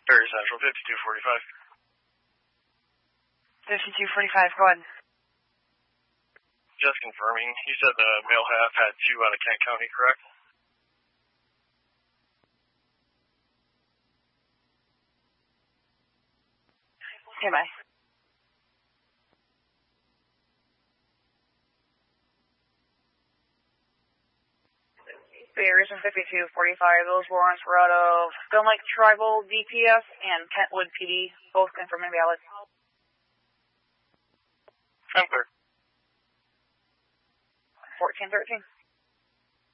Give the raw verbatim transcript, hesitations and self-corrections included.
Perry Central, fifty-two forty-five. fifty-two forty-five, go ahead. Just confirming, you said the male half had two out of Kent County, correct? Okay, bye. Bears and fifty-two forty-five, those warrants were out of Stone Lake Tribal D P S and Kentwood P D, both confirmed and valid. ten thirteen. fourteen thirteen.